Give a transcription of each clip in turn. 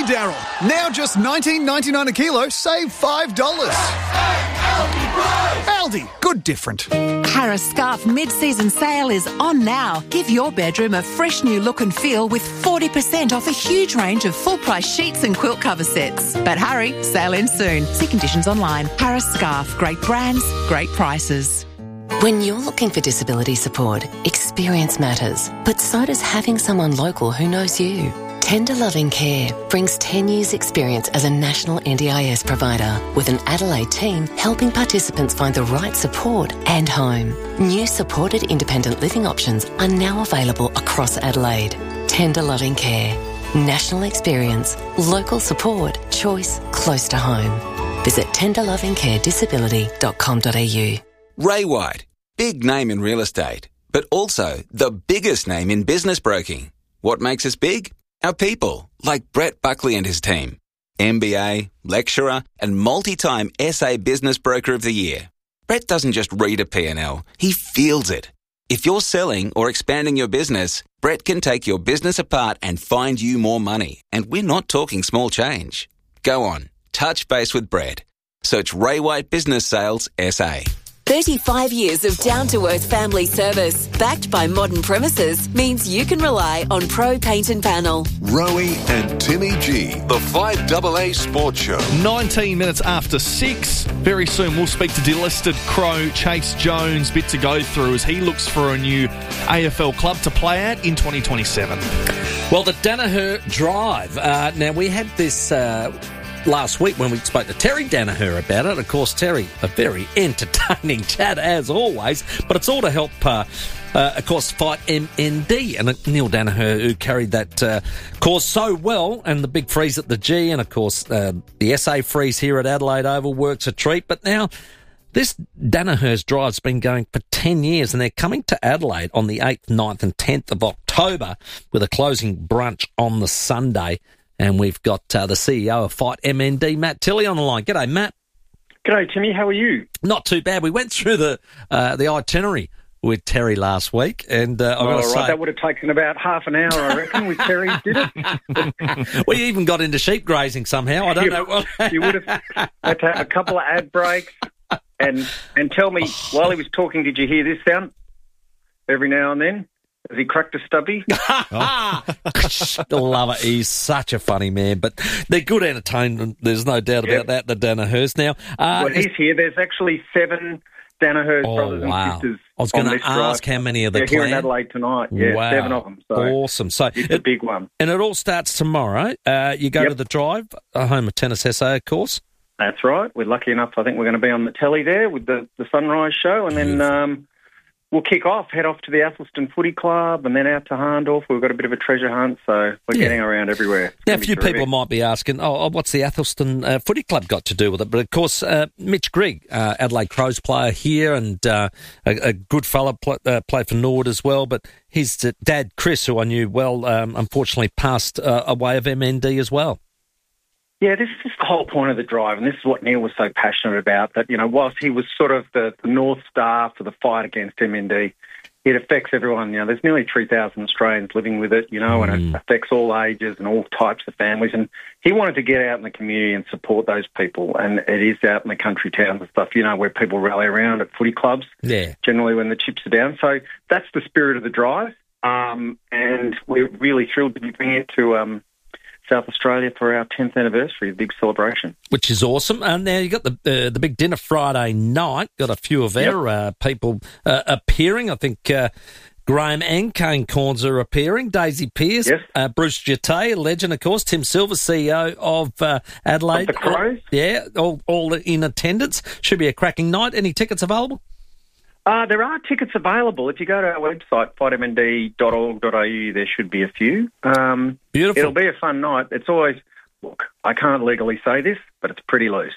Darryl. Now just $19.99 a kilo, save $5. Aldi, good different. Harris Scarf mid-season sale is on now. Give your bedroom a fresh new look and feel with 40% off a huge range of full-price sheets and quilt cover sets. But hurry, sale ends soon. See conditions online. Harris Scarf, great brands, great prices. When you're looking for disability support, experience matters, but so does having someone local who knows you. Tender Loving Care brings 10 years' experience as a national NDIS provider with an Adelaide team helping participants find the right support and home. New supported independent living options are now available across Adelaide. Tender Loving Care. National experience, local support, choice close to home. Visit tenderlovingcaredisability.com.au. Ray White, big name in real estate, but also the biggest name in business broking. What makes us big? Our people, like Brett Buckley and his team. MBA, lecturer, and multi-time SA Business Broker of the Year. Brett doesn't just read a P&L, he feels it. If you're selling or expanding your business, Brett can take your business apart and find you more money. And we're not talking small change. Go on, touch base with Brett. Search Ray White Business Sales SA. 35 years of down-to-earth family service, backed by modern premises, means you can rely on Pro Paint and Panel. Rowie and Timmy G, the 5AA Sports Show. 19 minutes after 6. Very soon we'll speak to delisted Crow Chase Jones. Bit to go through as he looks for a new AFL club to play at in 2027. Well, the Danaher Drive. Now, we had this last week when we spoke to Terry Danaher about it. Of course, Terry, a very entertaining chat as always, but it's all to help, of course, fight MND. And Neil Danaher, who carried that cause so well, and the big freeze at the G, and of course, the SA freeze here at Adelaide Oval works a treat. But now, this Danaher's Drive's been going for 10 years, and they're coming to Adelaide on the 8th, 9th and 10th of October with a closing brunch on the Sunday. And we've got the CEO of Fight MND, Matt Tilley, on the line. G'day, Matt. G'day, Timmy. How are you? Not too bad. We went through the itinerary with Terry last week, and I've got to say... that would have taken about half an hour, I reckon, with Terry, did it? Well, you even got into sheep grazing somehow. I don't know. You would have had to have a couple of ad breaks and tell me, while he was talking, did you hear this sound every now and then? Has he cracked a stubby? Love it. He's such a funny man, but they're good entertainment. There's no doubt about that, the Danahers. Now, well, he's here. There's actually 7 Danahers brothers and sisters. I was going to ask how many of the here in Adelaide tonight. Yeah, wow. 7 of them. So awesome. So it's a big one. And it all starts tomorrow. You go to the Drive, home of Tennis SA, of course. That's right. We're lucky enough. I think we're going to be on the telly there with the Sunrise show, and then... we'll kick off, head off to the Athelston Footy Club and then out to Harndorf. We've got a bit of a treasure hunt, so we're getting around everywhere. Now, a few people might be asking, what's the Athelston Footy Club got to do with it? But, of course, Mitch Grigg, Adelaide Crows player here and a good fella, played for Nord as well. But his dad, Chris, who I knew well, unfortunately passed away of MND as well. Yeah, this is the whole point of the Drive, and this is what Neil was so passionate about, that, whilst he was sort of the North Star for the fight against MND, it affects everyone. There's nearly 3,000 Australians living with it, and it affects all ages and all types of families. And he wanted to get out in the community and support those people, and it is out in the country towns and stuff, where people rally around at footy clubs, generally when the chips are down. So that's the spirit of the Drive, and we're really thrilled to be bringing it to... South Australia for our 10th anniversary, big celebration. Which is awesome. And now you got the big dinner Friday night. Got a few of our people appearing. I think Graham and Kane Corns are appearing. Daisy Pearce, Bruce Jeté, a legend, of course. Tim Silver, CEO of Adelaide. Of the Crows. All in attendance. Should be a cracking night. Any tickets available? There are tickets available. If you go to our website, fightmnd.org.au, there should be a few. Beautiful. It'll be a fun night. It's always, look, I can't legally say this, but it's pretty loose.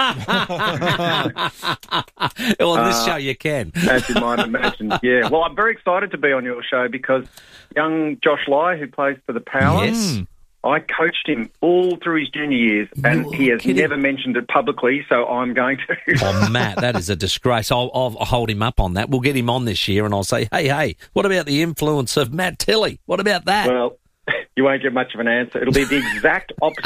Well, on this show you can. As you might imagine, yeah. Well, I'm very excited to be on your show because young Josh Lai, who plays for the Power, I coached him all through his junior years, and he has never mentioned it publicly, so I'm going to. Oh, Matt, that is a disgrace. I'll hold him up on that. We'll get him on this year, and I'll say, hey, what about the influence of Matt Tilley? What about that? Well, you won't get much of an answer. It'll be the exact opposite.